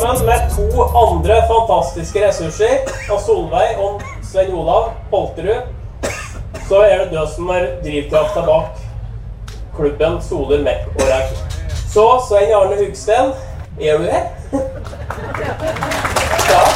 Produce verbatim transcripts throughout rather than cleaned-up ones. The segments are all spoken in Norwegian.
sammen med to andre fantastiske ressurser, av Solveig og Svein Olav Holterud, så er det du som er drivkrafta bak klubben Soler, Mekk og Ragg. Så, Svein Arne Hugsten, er du her? Ja.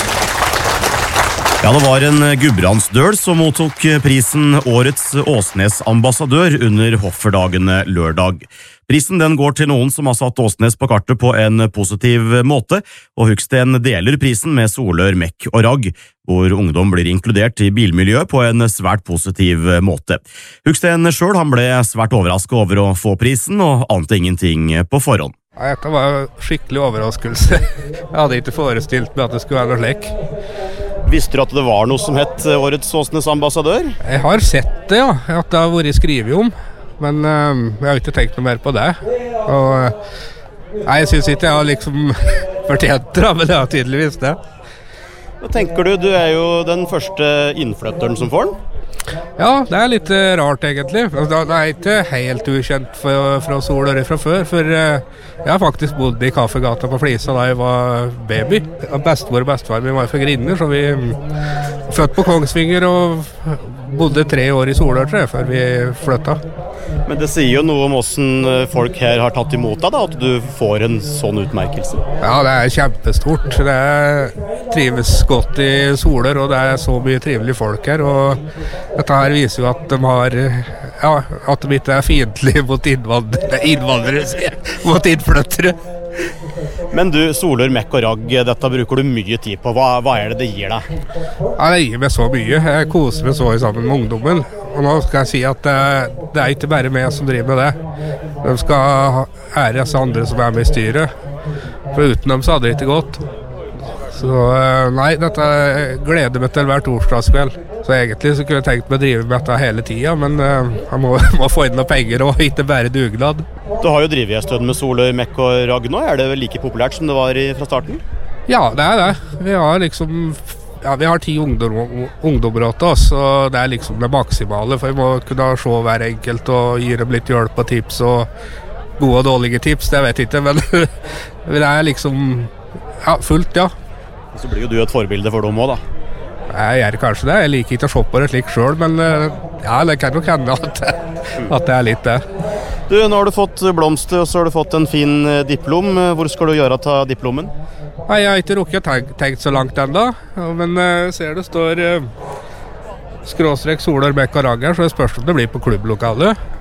Ja, det var en Gudbrandsdøl som mottok prisen Årets Åsnes-ambassadør under Hofferdagene lørdag. Prisen den går til noen som har satt Åsnes på kartet på en positiv måte, og Hugsten deler prisen med Solør, Mekk og Ragg, hvor ungdom blir inkludert i bilmiljøet på en svært positiv måte. Hugsten selv han ble svært overrasket over å få prisen, og ante ingenting på forhånd. Ja, dette var en skikkelig overraskelse. Jeg hadde ikke forestilt meg at det skulle være noe slik. Visste du at det var noe som het Årets Åsnes-ambassadør? Jeg har sett det, ja. At det har vært skrevet om. Men uh, jeg har ikke tenkt noe mer på det. Og, uh, nei, jeg synes ikke jeg har liksom fortjent det, men jeg har tydeligvis det. Hva tenker du? Du er jo den første innflytteren som får den. Ja, det er litt uh, rart egentlig. Det er ikke helt ukjent for, fra Solør fra før, for uh, jeg har faktisk bodd i Kaffegata på Flisa da jeg var baby. Bestemor og bestefar min var fra Grinner, så vi um, født på Kongsvinger og bodde tre år i Solør, tror jeg, før vi flyttet. Men det sier jo noe om hvordan folk her har tatt imot deg, da, at du får en sånn utmerkelse. Ja, det er kjempestort. Det er, trives godt i Solør, og det er så mye trivelige folk her. Og dette her viser jo at de har, ja, at de ikke er fiendtlige mot innvandrere, innvandrere mot innflyttere. Men du, Solør, Mekk og Ragg, dette bruker du mye tid på. Hva, hva er det det gir deg? Ja, det gir meg så mye. Jeg koser meg så sammen med ungdommen. Og nå skal jeg si at det, det er ikke bare meg som driver med det. De skal ære disse andre som er med i styret. For uten dem så hadde det ikke gått. Så nei, dette gleder meg til hver torsdagskveld. Så egentlig så kunne jeg tenkt meg å drive med dette hele tiden, men uh, jeg må, må få inn noen penger og ikke bare dugnad. Du har jo drivet en stund med Solør, Mekk og Ragg nå. Er det vel like populært som det var i, fra starten? Ja, det er det. Vi har liksom ja, vi har ti ungdom, ungdommer til oss, og det er liksom det maksimale, for vi må kunne se hver enkelt og gi dem litt hjelp og tips, og gode og dårlige tips, det vet jeg ikke, men det er liksom ja, fullt, ja. Så blir jo du et forbilde for dem også, da. Jeg gjør kanskje det, jeg liker ikke å se på det slik selv, men ja, det kan nok hende at, at det er litt det. Du, nå har du fått blomster, og så har du fått en fin diplom. Hvor skal du gjøre ta diplomen? Nei, jeg har ikke rukket tenkt, tenkt så langt enda, men uh, ser det står uh, skråstrek Solør, Mekk og Ragg her, så jeg spørs om det blir på klubblokalet.